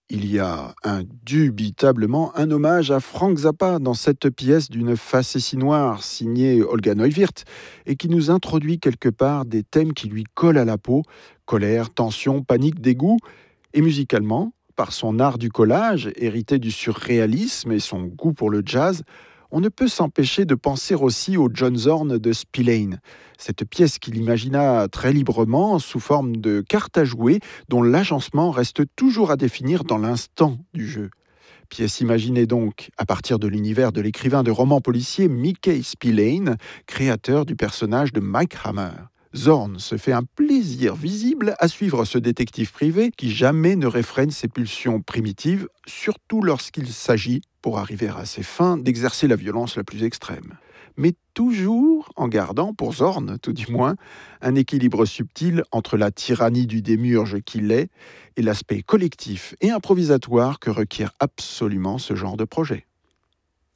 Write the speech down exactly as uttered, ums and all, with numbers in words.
Il y a indubitablement un hommage à Frank Zappa dans cette pièce d'une facétie noire signée Olga Neuwirth et qui nous introduit quelque part des thèmes qui lui collent à la peau: colère, tension, panique, dégoût. Et musicalement, par son art du collage, hérité du surréalisme et son goût pour le jazz, on ne peut s'empêcher de penser aussi au John Zorn de Spillane, cette pièce qu'il imagina très librement sous forme de carte à jouer dont l'agencement reste toujours à définir dans l'instant du jeu. Pièce imaginée donc à partir de l'univers de l'écrivain de romans policiers Mickey Spillane, créateur du personnage de Mike Hammer. Zorn se fait un plaisir visible à suivre ce détective privé qui jamais ne réfrène ses pulsions primitives, surtout lorsqu'il s'agit, pour arriver à ses fins, d'exercer la violence la plus extrême. Mais toujours en gardant, pour Zorn tout du moins, un équilibre subtil entre la tyrannie du démiurge qu'il est et l'aspect collectif et improvisatoire que requiert absolument ce genre de projet.